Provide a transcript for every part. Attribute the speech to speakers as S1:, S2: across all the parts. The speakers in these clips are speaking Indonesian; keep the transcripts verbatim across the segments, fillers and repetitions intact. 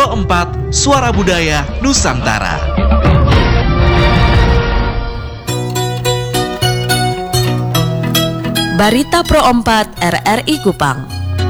S1: Pro empat, Suara Budaya Nusantara.
S2: Barita Pro empat R R I Kupang.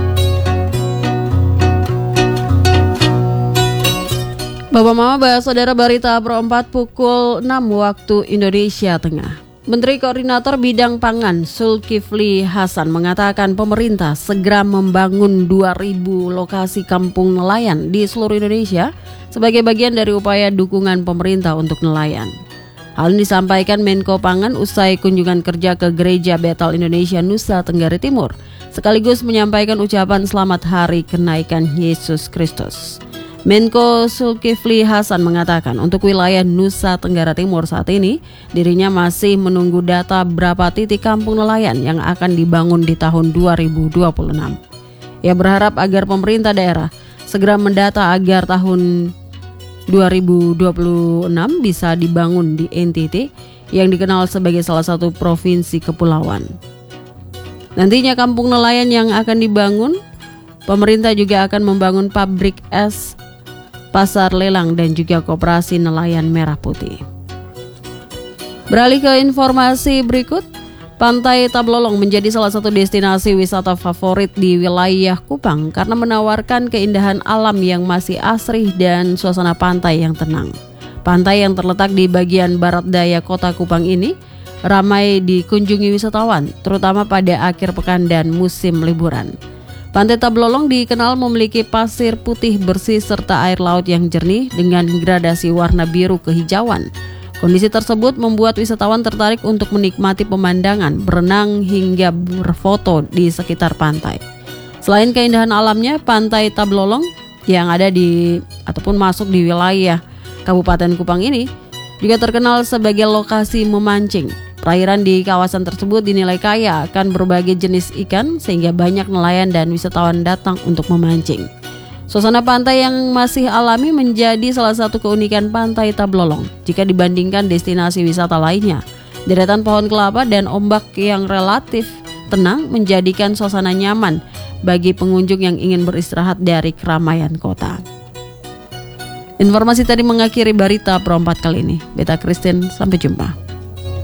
S2: Bapak Mama, Bapak Saudara, Barita Pro empat pukul enam waktu Indonesia Tengah. Menteri Koordinator Bidang Pangan Zulkifli Hasan mengatakan pemerintah segera membangun dua ribu lokasi kampung nelayan di seluruh Indonesia sebagai bagian dari upaya dukungan pemerintah untuk nelayan. Hal ini disampaikan Menko Pangan usai kunjungan kerja ke Gereja Betel Indonesia Nusa Tenggara Timur, sekaligus menyampaikan ucapan selamat hari kenaikan Yesus Kristus. Menko Zulkifli Hasan mengatakan untuk wilayah Nusa Tenggara Timur saat ini, dirinya masih menunggu data berapa titik kampung nelayan yang akan dibangun di tahun dua ribu dua puluh enam. Ia berharap agar pemerintah daerah segera mendata agar tahun dua ribu dua puluh enam bisa dibangun di N T T yang dikenal sebagai salah satu provinsi kepulauan. Nantinya kampung nelayan yang akan dibangun, pemerintah juga akan membangun pabrik es, pasar lelang, dan juga koperasi nelayan merah putih. Beralih ke informasi berikut, Pantai Tablolong menjadi salah satu destinasi wisata favorit di wilayah Kupang karena menawarkan keindahan alam yang masih asri dan suasana pantai yang tenang. Pantai yang terletak di bagian barat daya kota Kupang ini ramai dikunjungi wisatawan, terutama pada akhir pekan dan musim liburan. Pantai Tablolong dikenal memiliki pasir putih bersih serta air laut yang jernih dengan gradasi warna biru kehijauan. Kondisi tersebut membuat wisatawan tertarik untuk menikmati pemandangan, berenang hingga berfoto di sekitar pantai. Selain keindahan alamnya, Pantai Tablolong yang ada di ataupun masuk di wilayah Kabupaten Kupang ini juga terkenal sebagai lokasi memancing. Perairan di kawasan tersebut dinilai kaya akan berbagai jenis ikan sehingga banyak nelayan dan wisatawan datang untuk memancing. Suasana pantai yang masih alami menjadi salah satu keunikan Pantai Tablolong jika dibandingkan destinasi wisata lainnya. Deretan pohon kelapa dan ombak yang relatif tenang menjadikan suasana nyaman bagi pengunjung yang ingin beristirahat dari keramaian kota. Informasi tadi mengakhiri Barita Pro empat kali ini. Beta Christine, sampai jumpa.